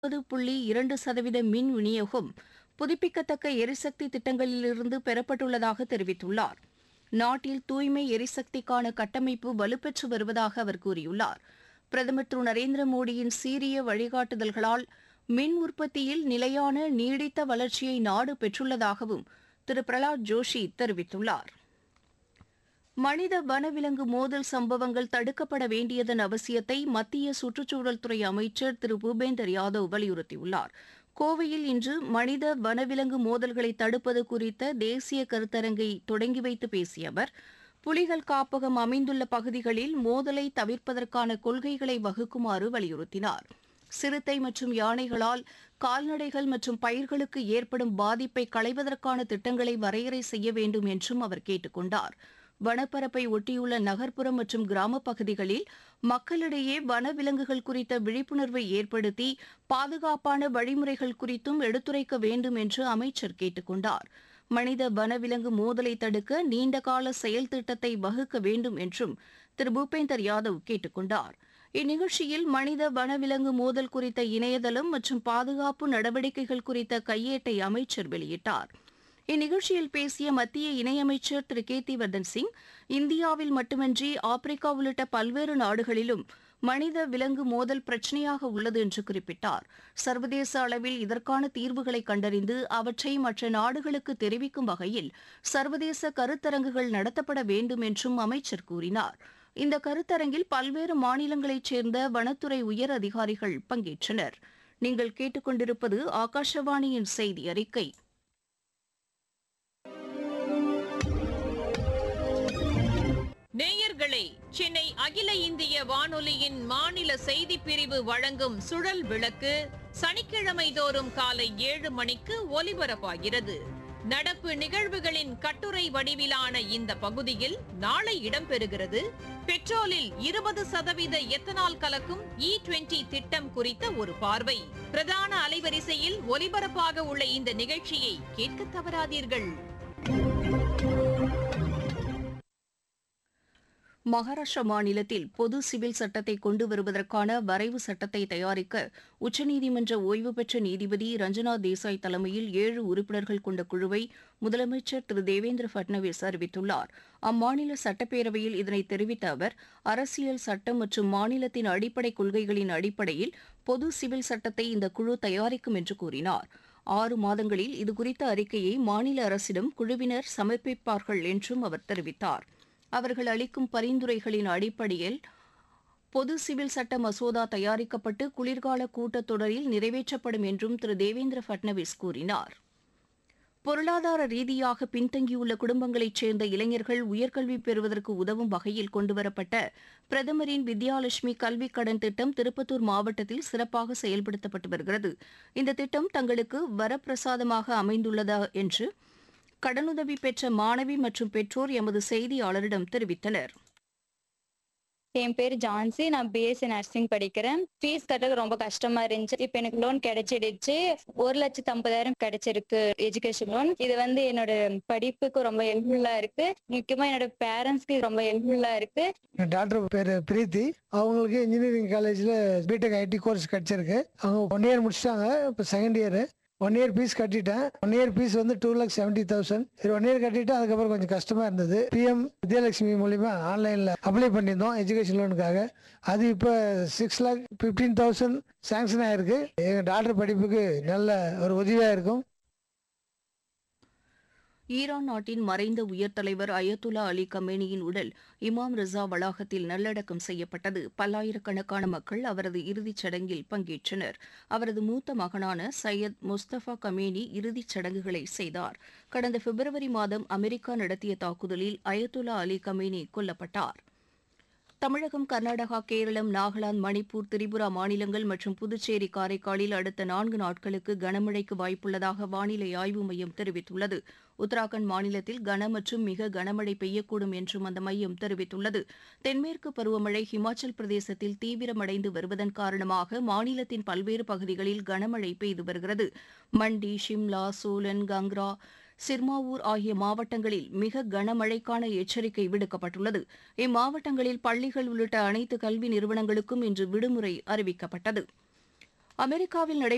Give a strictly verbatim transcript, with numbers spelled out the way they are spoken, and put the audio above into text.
முப்பது புள்ளி இரண்டு சதவீத மின் விநியோகம் புதுப்பிக்கத்தக்க எரிசக்தி திட்டங்களிலிருந்து பெறப்பட்டுள்ளதாக தெரிவித்துள்ளார். நாட்டில் தூய்மை எரிசக்திக்கான கட்டமைப்பு வலுப்பெற்று வருவதாக அவர் கூறியுள்ளார். பிரதமர் திரு நரேந்திர மோடியின் சீரிய வழிகாட்டுதல்களால் மின் உற்பத்தியில் நிலையான நீடித்த வளர்ச்சியை நாடு பெற்றுள்ளதாகவும் திரு பிரகலாத் ஜோஷி தெரிவித்துள்ளார். மனித வனவிலங்கு மோதல் சம்பவங்கள் தடுக்கப்பட வேண்டியதன் அவசியத்தை மத்திய சுற்றுச்சூழல் துறை அமைச்சர் திரு பூபேந்தர் யாதவ் வலியுறுத்தியுள்ளார். கோவையில் இன்று மனித வனவிலங்கு மோதல்களை தடுப்பது குறித்த தேசிய கருத்தரங்கை தொடங்கி வைத்து பேசிய அவர், புலிகள் காப்பகம் அமைந்துள்ள பகுதிகளில் மோதலை தவிர்ப்பதற்கான கொள்கைகளை வகுக்குமாறு வலியுறுத்தினார். சிறுத்தை மற்றும் யானைகளால் கால்நடைகள் மற்றும் பயிர்களுக்கு ஏற்படும் பாதிப்பை களைவதற்கான திட்டங்களை வரையறை செய்ய வேண்டும் என்றும் அவர் கேட்டுக் கொண்டார். வனப்பரப்பை ஒட்டியுள்ள நகர்ப்புறம் மற்றும் கிராமப் பகுதிகளில் மக்களிடையே வனவிலங்குகள் குறித்த விழிப்புணர்வை ஏற்படுத்தி பாதுகாப்பான வழிமுறைகள் குறித்தும் எடுத்துரைக்க வேண்டும் என்று அமைச்சர் கேட்டுக் கொண்டார். மனித வனவிலங்கு மோதலை தடுக்க நீண்டகால செயல் திட்டத்தை வகுக்க வேண்டும் என்றும் திரு பூபேந்தர் யாதவ் கேட்டுக் கொண்டார். இந்நிகழ்ச்சியில் மனித வனவிலங்கு மோதல் குறித்த இணையதளம் மற்றும் பாதுகாப்பு நடவடிக்கைகள் குறித்த கையேட்டை அமைச்சர் வெளியிட்டார். இந்நிகழ்ச்சியில் பேசிய மத்திய இணையமைச்சர் திரு கீர்த்திவர்தன் சிங், இந்தியாவில் மட்டுமின்றி ஆப்பிரிக்கா உள்ளிட்ட பல்வேறு நாடுகளிலும் மனித விலங்கு மோதல் பிரச்சினையாக உள்ளது என்று குறிப்பிட்டார். சர்வதேச அளவில் இதற்கான தீர்வுகளை கண்டறிந்து அவற்றை மற்ற நாடுகளுக்கு தெரிவிக்கும் வகையில் சர்வதேச கருத்தரங்குகள் நடத்தப்பட வேண்டும் என்றும் அமைச்சர் கூறினார். இந்த கருத்தரங்கில் பல்வேறு மாநிலங்களைச் சேர்ந்த வனத்துறை உயர் அதிகாரிகள் பங்கேற்றனர். நீங்கள் கேட்டுக்கொண்டிருப்பது ஆகாஷவாணியின் செய்தி அறிக்கை. நேயர்களே, சென்னை அகில இந்திய வானொலியின் மாநில செய்திப் பிரிவு வழங்கும் சுழல் விளக்கு சனிக்கிழமை தோறும் காலை ஏழு மணிக்கு ஒலிபரப்பாகிறது. நடப்பு நிகழ்வுகளின் கட்டுரை வடிவிலான இந்த பகுதியில் நாளை இடம்பெறுகிறது பெட்ரோலில் இருபது சதவீத எத்தனால் கலக்கும் இ டுவெண்டி திட்டம் குறித்த ஒரு பார்வை. பிரதான அலைவரிசையில் ஒலிபரப்பாக உள்ள இந்த நிகழ்ச்சியை கேட்க தவறாதீர்கள். மகாராஷ்டிரா மாநிலத்தில் பொது சிவில் சட்டத்தை கொண்டு வருவதற்கான வரைவு சட்டத்தை தயாரிக்க உச்சநீதிமன்ற ஓய்வு பெற்ற நீதிபதி ரஞ்சனா தேசாய் தலைமையில் ஏழு உறுப்பினர்கள் கொண்ட குழுவை முதலமைச்சர் திரு தேவேந்திர பட்னவிஸ் அறிவித்துள்ளார். அம்மாநில சட்டப்பேரவையில் இதனை தெரிவித்த அவர், அரசியல் சட்டம் மற்றும் மாநிலத்தின் அடிப்படை கொள்கைகளின் அடிப்படையில் பொது சிவில் சட்டத்தை இந்த குழு தயாரிக்கும் என்று கூறினார். ஆறு மாதங்களில் இதுகுறித்த அறிக்கையை மாநில அரசிடம் குழுவினர் சமர்ப்பிப்பார்கள் என்றும் அவர் தெரிவித்தார். அவர்கள் அளிக்கும் பரிந்துரைகளின் அடிப்படையில் பொது சிவில் சட்ட மசோதா தயாரிக்கப்பட்டு குளிர்கால கூட்டத்தொடரில் நிறைவேற்றப்படும் என்றும் திரு தேவேந்திர பட்னவிஸ் கூறினார். பொருளாதார ரீதியாக பின்தங்கியுள்ள குடும்பங்களைச் சேர்ந்த இளைஞர்கள் உயர்கல்வி பெறுவதற்கு உதவும் வகையில் கொண்டுவரப்பட்ட பிரதமரின் வித்யாலட்சுமி கல்விக் கடன் திட்டம் திருப்பத்தூர் மாவட்டத்தில் சிறப்பாக செயல்படுத்தப்பட்டு வருகிறது. இந்த திட்டம் தங்களுக்கு வரப்பிரசாதமாக அமைந்துள்ளதா என்று கடனுதவி பெற்ற மாணவி மற்றும் பெற்றோர் எமது செய்தியாளரிடம் தெரிவித்தனர். என் பேர் ஜான்சி, நான் பிஎஸ்சி நர்சிங் படிக்கிறேன். ஃபீஸ் கட்டுறது ரொம்ப கஷ்டமா இருந்துச்சு. இப்ப எனக்கு லோன் கிடைச்சிடுச்சு. ஒரு லட்சத்தி ஐம்பதாயிரம் கிடைச்சிருக்கு எஜுகேஷன் லோன். இது வந்து என்னோட படிப்புக்கு ரொம்ப ஹெல்ப்ஃபுல்லா இருக்கு. முக்கியமா என்னோட பேரண்ட்ஸ்க்கு ரொம்ப ஹெல்ப்ஃபுல்லா இருக்கு. டாக்டர் பேரு பிரீத்தி, அவங்களுக்கு இன்ஜினியரிங் காலேஜ்ல பிடெக் ஐடி கோர்ஸ் கிடைச்சிருக்கு. அவங்க ஒன் இயர் முடிச்சிட்டாங்க, இப்போ second year. One year fees கட்டிட்டேன். ஒன் இயர் ஃபீஸ் வந்து டூ லேக் செவன்டி தௌசண்ட். சரி, ஒன் இயர் கட்டிட்டு அதுக்கப்புறம் கொஞ்சம் கஷ்டமா இருந்தது. பிஎம் வித்யாலட்சுமி மூலியமா ஆன்லைன்ல அப்ளை பண்ணியிருந்தோம் எஜுகேஷன் லோனுக்காக. அது இப்போ six lakh fifteen thousand sanction ஆயிருக்கு. எங்க டாக்டர் படிப்புக்கு நல்ல ஒரு உதவியா இருக்கும். ஈரான் நாட்டின் மறைந்த உயர் தலைவர் அயத்துல்லா அலி கமேனியின் உடல் இமாம் ரிசா வளாகத்தில் நல்லடக்கம் செய்யப்பட்டது. பல்லாயிரக்கணக்கான மக்கள் அவரது இறுதிச் சடங்கில் பங்கேற்றனர். அவரது மூத்த மகனான சையத் முஸ்தபா கமேனி இறுதிச் சடங்குகளை செய்தார். கடந்த பிப்ரவரி மாதம் அமெரிக்கா நடத்திய தாக்குதலில் அயத்துல்லா அலி கமேனி கொல்லப்பட்டார். தமிழகம், கர்நாடகா, கேரளம், நாகாலாந்து, மணிப்பூர், திரிபுரா மாநிலங்கள் மற்றும் புதுச்சேரி, காரைக்காலில் அடுத்த நான்கு நாட்களுக்கு கனமழைக்கு வாய்ப்புள்ளதாக வானிலை ஆய்வு மையம் தெரிவித்துள்ளது. உத்தராகண்ட் மாநிலத்தில் கன மற்றும் மிக கனமழை பெய்யக்கூடும் என்றும் அந்த மையம் தெரிவித்துள்ளது. தென்மேற்கு பருவமழை ஹிமாச்சல் பிரதேசத்தில் தீவிரமடைந்து வருவதன் காரணமாக மாநிலத்தின் பல்வேறு பகுதிகளில் கனமழை பெய்து வருகிறது. மண்டி, ஷிம்லா, சோலன், கங்ரா, சிர்மாவூர் ஆகிய மாவட்டங்களில் மிக கனமழைக்கான எச்சரிக்கை விடுக்கப்பட்டுள்ளது. இம்மாவட்டங்களில் பள்ளிகள் உள்ளிட்ட அனைத்து கல்வி நிறுவனங்களுக்கும் இன்று விடுமுறை அறிவிக்கப்பட்டது. அமெரிக்காவில் நடை